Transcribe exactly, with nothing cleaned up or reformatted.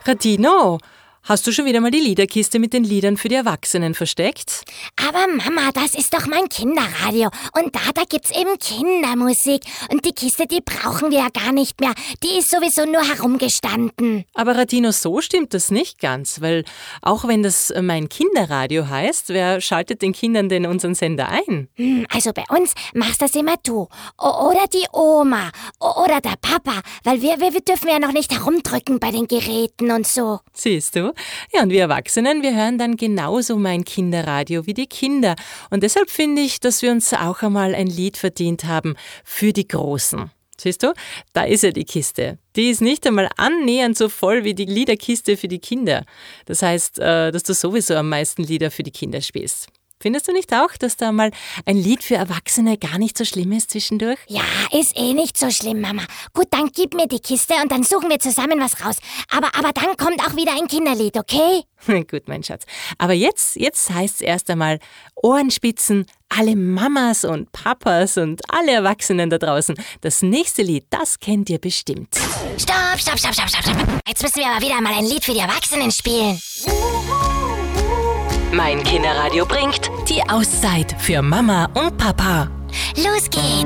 Radino, hast du schon wieder mal die Liederkiste mit den Liedern für die Erwachsenen versteckt? Aber Mama, das ist doch mein Kinderradio. Und da, da gibt's eben Kindermusik. Und die Kiste, die brauchen wir ja gar nicht mehr. Die ist sowieso nur herumgestanden. Aber Radino, so stimmt das nicht ganz, weil auch wenn das mein Kinderradio heißt, wer schaltet den Kindern denn unseren Sender ein? Hm, also bei uns machst das immer du. O- oder die Oma. O- oder der Papa. Weil wir, wir, wir dürfen ja noch nicht herumdrücken bei den Geräten und so. Siehst du? Ja, und wir Erwachsenen, wir hören dann genauso mein Kinderradio wie die Kinder. Und deshalb finde ich, dass wir uns auch einmal ein Lied verdient haben für die Großen. Siehst du, da ist ja die Kiste. Die ist nicht einmal annähernd so voll wie die Liederkiste für die Kinder. Das heißt, dass du sowieso am meisten Lieder für die Kinder spielst. Findest du nicht auch, dass da mal ein Lied für Erwachsene gar nicht so schlimm ist zwischendurch? Ja, ist eh nicht so schlimm, Mama. Gut, dann gib mir die Kiste und dann suchen wir zusammen was raus. Aber, aber dann kommt auch wieder ein Kinderlied, okay? Gut, mein Schatz. Aber jetzt, jetzt heißt's erst einmal Ohrenspitzen, alle Mamas und Papas und alle Erwachsenen da draußen. Das nächste Lied, das kennt ihr bestimmt. Stopp, stopp, stopp, stopp, stopp, stopp. Jetzt müssen wir aber wieder mal ein Lied für die Erwachsenen spielen. Mein Kinderradio bringt die Auszeit für Mama und Papa. Los geht's!